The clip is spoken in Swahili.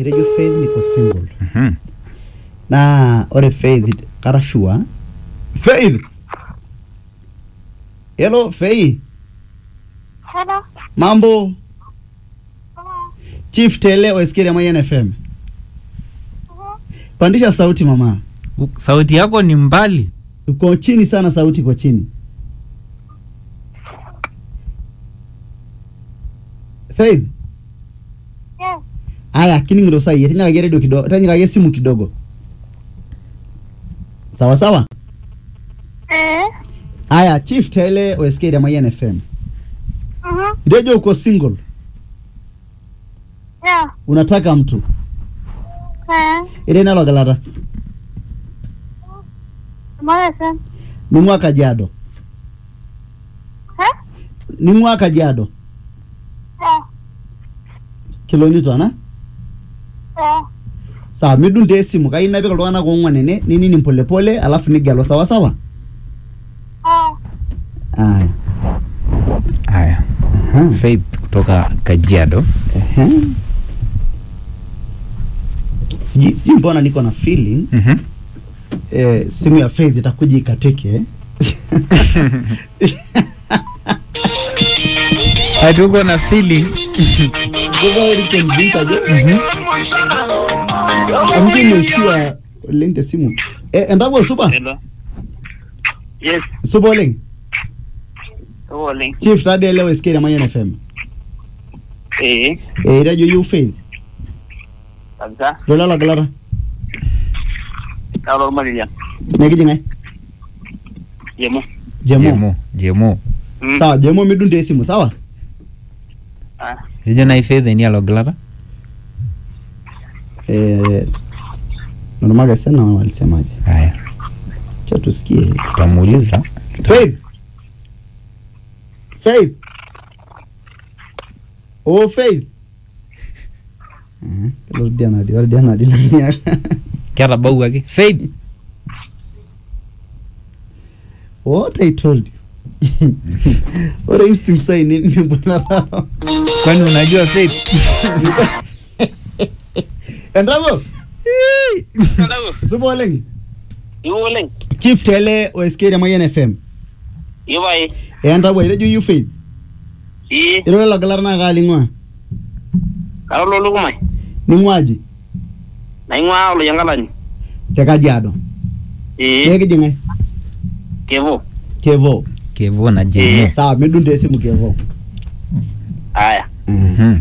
etejo Faith niko single. Na ore Faith karashua. Faith. Hello Faith. Hello. Mambo. Chief Tele wasikia Mayan FM. Pandisha sauti mama. Sauti yako ni mbali. Uko chini sana, sauti iko chini. Faith. Yes. Aya, kiningiro sai, tanya kage radio kidogo, tanya kage simu kidogo. Sawa sawa? Aya, Chief Tele wasikia Mayan FM. Radio uko single. Yeah. Unataka mtu. Ile nalo galata. Mwaka. Ni mwaka jado. Ni mwaka jado. Kilomita na? Sawa, midunde simu kai napika lwana ko ngwane ne nini pole pole alafu nigalo sawa sawa? Aya. Aya. Faith kutoka Kajiado. Sijui mbona niko na feeling. Simu ya Faith itakuja ikateke. Hatuko na feeling. Very convinced aje. Amgine sure lente simu. Ndago super. Hello. Yes. Super link. Link. Chief Tade leo isikira Mayan FM. Radio you Faith. Kabisa. Lola galera. Kalo Maria. Negi jingai. Jemo. Sawa, Jemo midunde simu, sawa? Hiyo na Faith ni aloglava? Normal sana walisemaje? Haya. Cha tusikie. Tutamuuliza. Faith. Oh Faith. Kalo diana dia. Kera bau yake. Faith. What I told you. What instinct say ni mbona sawa? Kwani unajua Faith? Endrago. Subo lengi. Yo link. Chief Tele wasikia Mayan FM. Yo bai. Endrago radio you Faith. Ilo la galar na galingwa. Kalo lo kumai. Ni mwaji. Na ingwa lo yangalani. Kajiado. Negi jingai. Kevo na Jemo. Sawa, midunde simu Kevo. Aya.